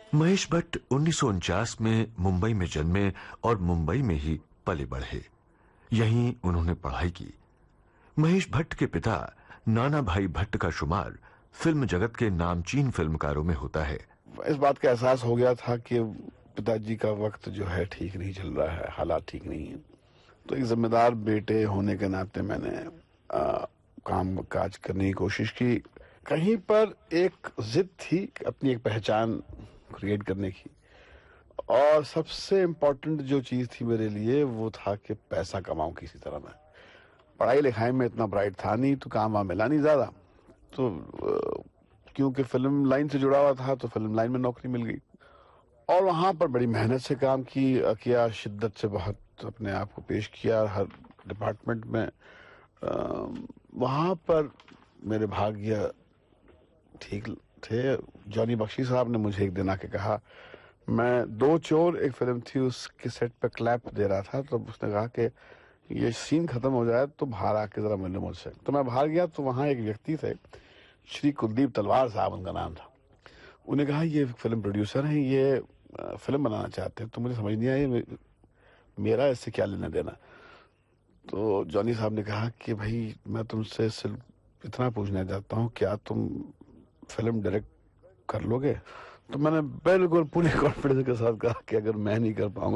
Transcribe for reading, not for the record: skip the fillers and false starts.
महेश भट्ट 1949 में मुंबई में जन्मे और मुंबई में ही पले बढ़े। यहीं उन्होंने पढ़ाई की। महेश भट्ट के पिता नाना भाई भट्ट का शुमार फिल्म जगत के नामचीन फिल्मकारों में होता है। इस बात का एहसास हो गया था कि पिताजी का वक्त जो है ठीक नहीं चल रहा है, हालात ठीक नहीं है। तो एक जिम्मेदार बेटे होने के नाते मैंने काम काज करने की कोशिश की। कहीं पर एक जिद थी अपनी एक पहचान क्रिएट करने की, और सबसे इम्पोर्टेंट जो चीज थी मेरे लिए वो था कि पैसा कमाऊं किसी तरह। मैं पढ़ाई लिखाई में इतना ब्राइट था नहीं, तो काम वहां मिला नहीं ज्यादा। तो क्योंकि फिल्म लाइन से जुड़ा हुआ था तो फिल्म लाइन में नौकरी मिल गई, और वहां पर बड़ी मेहनत से काम किया, शिद्दत से बहुत अपने आप को पेश किया हर डिपार्टमेंट में। वहां पर मेरे भाग्य ठीक थे। जॉनी बख्शी साहब ने मुझे एक दिन आके कहा, मैं दो चोर एक फिल्म थी उसके सेट पे क्लैप दे रहा था, तो उसने कहा कि ये सीन खत्म हो जाए तो बाहर आके जरा मिलने मुझसे। तो मैं बाहर गया तो वहां एक व्यक्ति थे, श्री कुलदीप तलवार साहब उनका नाम था। उन्हें कहा ये फिल्म प्रोड्यूसर हैं, ये फिल्म बनाना चाहते हैं। तो मुझे समझ नहीं आया मेरा इससे क्या लेना देना। तो जॉनी साहब ने कहा कि भाई मैं तुमसे सिर्फ इतना पूछना चाहता हूँ, क्या तुम फिल्म डायरेक्ट कर लोगे? तो मैंने बिल्कुल पूरी कॉन्फिडेंस के साथ कहा कि अगर मैं नहीं कर पाऊंगा